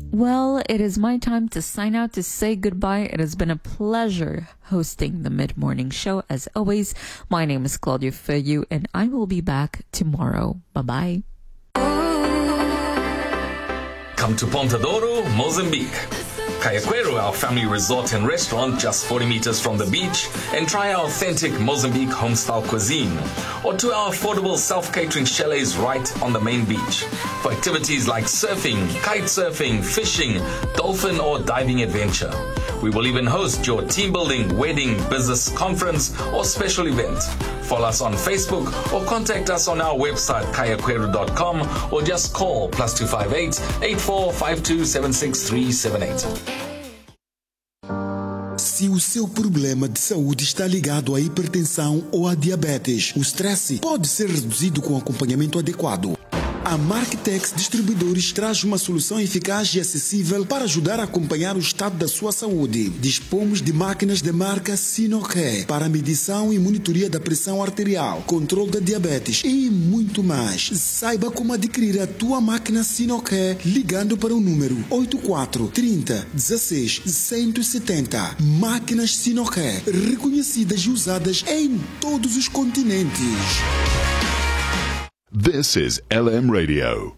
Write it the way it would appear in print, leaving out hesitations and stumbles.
Well, it is my time to sign out to say goodbye. It has been a pleasure hosting the mid-morning show. As always, my name is Claudia Feyu, and I will be back tomorrow. Bye-bye. Come to Ponta Douro, Mozambique. Cayaquero, our family resort and restaurant just 40 meters from the beach, and try our authentic Mozambique home-style cuisine. Or to our affordable self-catering chalets right on the main beach. For activities like surfing, kite surfing, fishing, dolphin or diving adventure. We will even host your team building, wedding, business conference or special event. Follow us on Facebook or contact us on our website cayaquero.com or just call +258 8452 76378. Se o seu problema de saúde está ligado à hipertensão ou à diabetes, o estresse pode ser reduzido com acompanhamento adequado. A Marktex Distribuidores traz uma solução eficaz e acessível para ajudar a acompanhar o estado da sua saúde. Dispomos de máquinas de marca Sinocare para medição e monitoria da pressão arterial, controle da diabetes e muito mais. Saiba como adquirir a tua máquina Sinocare ligando para o número 84 30 16 170. Máquinas Sinocare, reconhecidas e usadas em todos os continentes. This is LM Radio.